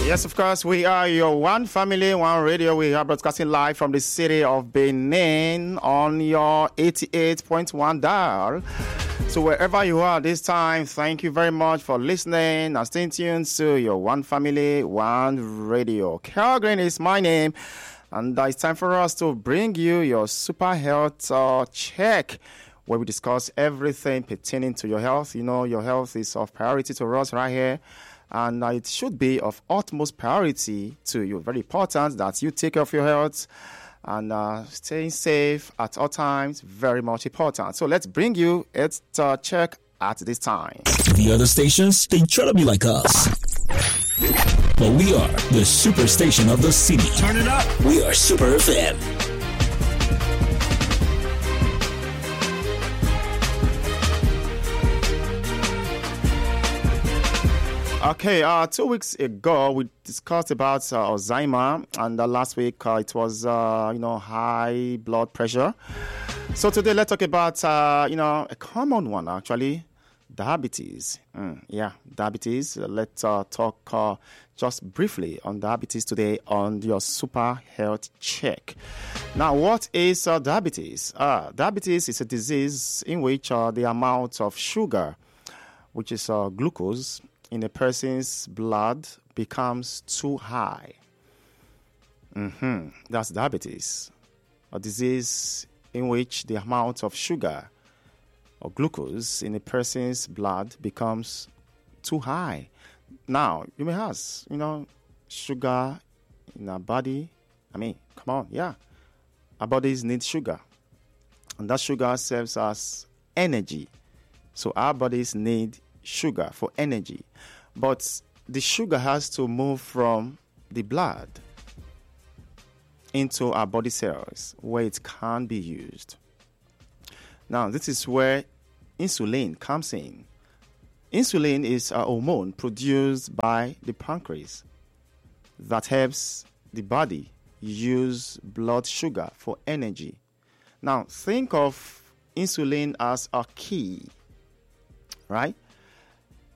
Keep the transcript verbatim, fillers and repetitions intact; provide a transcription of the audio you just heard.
Yes, of course, we are your one family, one radio. We are broadcasting live from the city of Benin on your eighty-eight point one dial. So wherever you are this time, thank you very much for listening and staying tuned to your one family, one radio. Carl Green is my name, and it's time for us to bring you your Super Health uh, Check, where we discuss everything pertaining to your health. You know, your health is of priority to us right here. And uh, it should be of utmost priority to you. Very important that you take care of your health, and uh, staying safe at all times, very much important. So let's bring you a uh, check at this time. The other stations, they try to be like us. But we are the super station of the city. Turn it up. We are Super F M. Okay, uh, two weeks ago we discussed about uh, Alzheimer, and uh, last week uh, it was uh, you know high blood pressure. So today let's talk about uh, you know a common one actually, diabetes. Mm, yeah, diabetes. Uh, let's uh, talk uh, just briefly on diabetes today on your Super Health Check. Now, what is uh, diabetes? Uh, diabetes is a disease in which uh, the amount of sugar, which is uh, glucose, in a person's blood becomes too high. Mm-hmm. That's diabetes, a disease in which the amount of sugar or glucose in a person's blood becomes too high. Now, you may ask, you know, sugar in our body, I mean, come on, yeah. Our bodies need sugar, and that sugar serves as energy. So our bodies need sugar for energy, but the sugar has to move from the blood into our body cells where it can be used. Now, this is where insulin comes in. Insulin is a hormone produced by the pancreas that helps the body use blood sugar for energy. Now, think of insulin as a key, right?